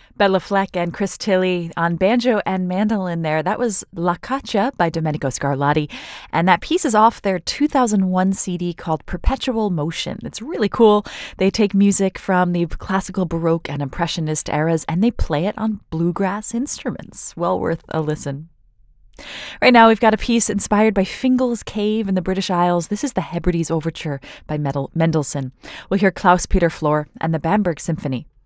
Bella Fleck and Chris Tilly on banjo and mandolin there. That was La Caccia by Domenico Scarlatti. And that piece is off their 2001 CD called Perpetual Motion. It's really cool. They take music from the classical, Baroque, and Impressionist eras and they play it on bluegrass instruments. Well worth a listen. Right now, we've got a piece inspired by Fingal's Cave in the British Isles. This is the Hebrides Overture by Mendelssohn. We'll hear Klaus Peter Flor and the Bamberg Symphony.